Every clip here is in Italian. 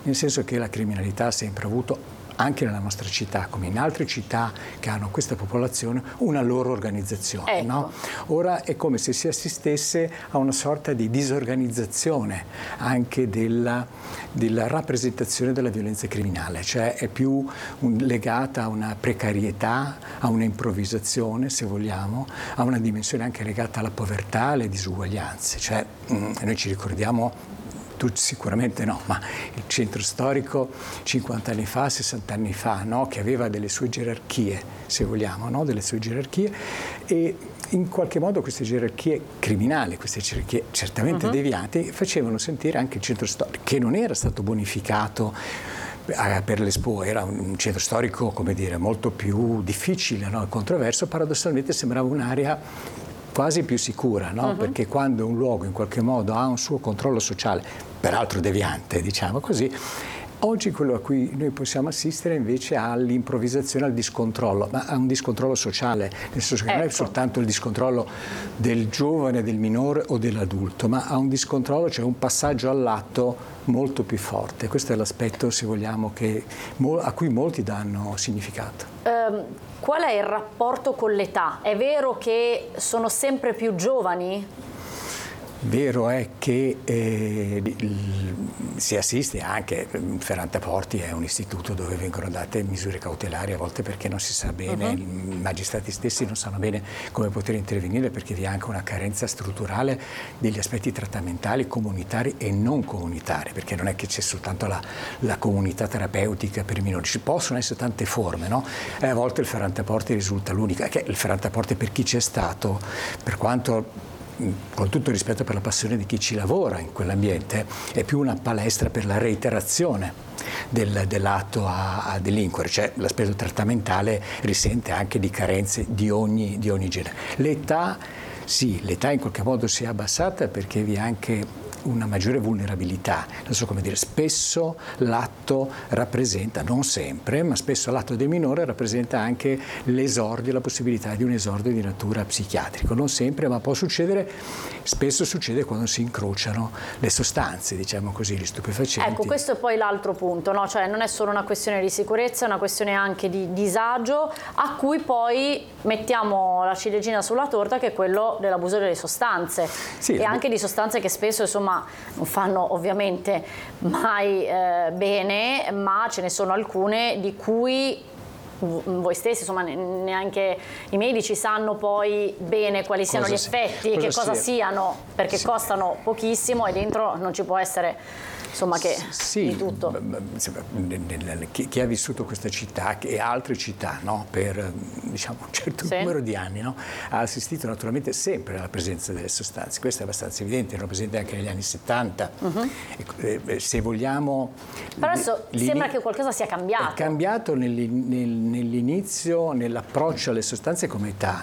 nel senso che la criminalità ha sempre avuto, anche nella nostra città, come in altre città che hanno questa popolazione, una loro organizzazione. Ecco. No? Ora è come se si assistesse a una sorta di disorganizzazione anche della rappresentazione della violenza criminale, cioè è più legata a una precarietà, a una improvvisazione, se vogliamo, a una dimensione anche legata alla povertà, alle disuguaglianze. Cioè, noi ci ricordiamo, tu sicuramente no, ma il centro storico 50 anni fa, 60 anni fa, no? Che aveva delle sue gerarchie, se vogliamo, no? Delle sue gerarchie, e in qualche modo queste gerarchie criminali, queste gerarchie certamente devianti, facevano sentire anche il centro storico, che non era stato bonificato per l'Expo, era un centro storico, come dire, molto più difficile, no? E controverso, paradossalmente sembrava un'area quasi più sicura, no? Perché quando un luogo in qualche modo ha un suo controllo sociale, peraltro deviante, diciamo così, oggi quello a cui noi possiamo assistere invece all'improvvisazione, al discontrollo, ma a un discontrollo sociale, nel senso che non è soltanto il discontrollo del giovane, del minore o dell'adulto, ma a un discontrollo, cioè un passaggio all'atto molto più forte. Questo è l'aspetto, se vogliamo, a cui molti danno significato. Qual è il rapporto con l'età? È vero che sono sempre più giovani? Vero è che si assiste anche, Ferranteporti è un istituto dove vengono date misure cautelari, a volte perché non si sa bene, i magistrati stessi non sanno bene come poter intervenire, perché vi è anche una carenza strutturale degli aspetti trattamentali comunitari e non comunitari, perché non è che c'è soltanto la comunità terapeutica per i minori, ci possono essere tante forme, no? E a volte il Ferranteporti risulta l'unica, che il Ferranteporti, per chi c'è stato, per quanto, con tutto il rispetto per la passione di chi ci lavora in quell'ambiente, è più una palestra per la reiterazione dell'atto a delinquere, cioè l'aspetto trattamentale risente anche di carenze di ogni genere. L'età, sì, l'età in qualche modo si è abbassata perché vi è anche una maggiore vulnerabilità, non so come dire, spesso l'atto rappresenta, non sempre, ma spesso l'atto del minore rappresenta anche l'esordio, la possibilità di un esordio di natura psichiatrica, non sempre, ma può succedere, spesso succede quando si incrociano le sostanze, diciamo così, gli stupefacenti. Ecco, questo è poi l'altro punto, no? Cioè non è solo una questione di sicurezza, è una questione anche di disagio, a cui poi mettiamo la ciliegina sulla torta, che è quello dell'abuso delle sostanze, sì, e anche di sostanze che spesso, insomma, non fanno ovviamente mai bene, ma ce ne sono alcune di cui voi stessi, insomma, neanche i medici sanno poi bene quali siano gli effetti e che cosa siano, perché costano pochissimo e dentro non ci può essere, insomma, che di tutto. Chi ha vissuto questa città e altre città, no, per diciamo un certo numero di anni, no, ha assistito naturalmente sempre alla presenza delle sostanze. Questo è abbastanza evidente, erano presenti anche negli anni 70. Se vogliamo, però adesso sembra che qualcosa sia cambiato. È cambiato nell'inizio, nell'approccio alle sostanze come età.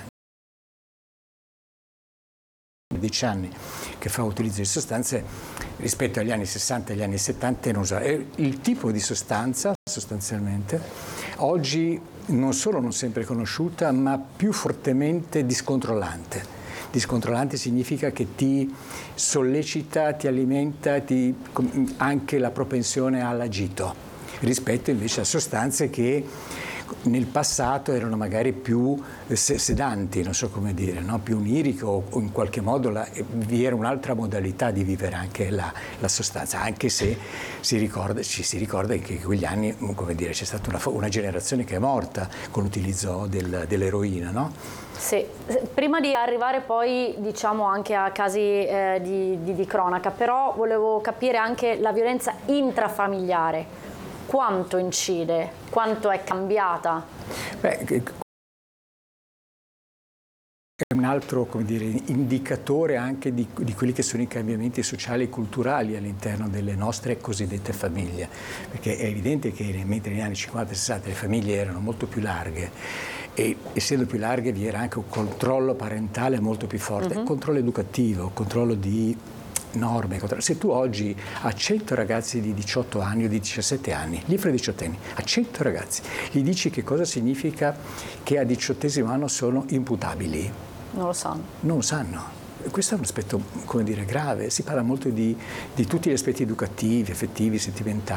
10 anni che fa utilizzo di sostanze rispetto agli anni 60 e agli anni 70 non usava. Il tipo di sostanza sostanzialmente oggi non solo non sempre conosciuta, ma più fortemente discontrollante. Discontrollante significa che ti sollecita, ti alimenta anche la propensione all'agito, rispetto invece a sostanze che nel passato erano magari più sedanti, non so come dire, no? Più oniriche o in qualche modo vi era un'altra modalità di vivere anche la sostanza, anche se ci si ricorda che in quegli anni, come dire, c'è stata una generazione che è morta con l'utilizzo dell'eroina, no? Sì, prima di arrivare poi diciamo anche a casi di cronaca, però volevo capire anche la violenza intrafamiliare. Quanto incide? Quanto è cambiata? Beh, è un altro, come dire, indicatore anche di quelli che sono i cambiamenti sociali e culturali all'interno delle nostre cosiddette famiglie, perché è evidente che mentre negli anni 50 e 60 le famiglie erano molto più larghe e essendo più larghe vi era anche un controllo parentale molto più forte, controllo educativo, controllo di norme. Se tu oggi a 100 ragazzi di 18 anni o di 17 anni, gli fra 18 anni, a 100 ragazzi, gli dici che cosa significa che a 18° anno sono imputabili? Non lo sanno. Non lo sanno. Questo è un aspetto, come dire, grave. Si parla molto di tutti gli aspetti educativi, affettivi, sentimentali.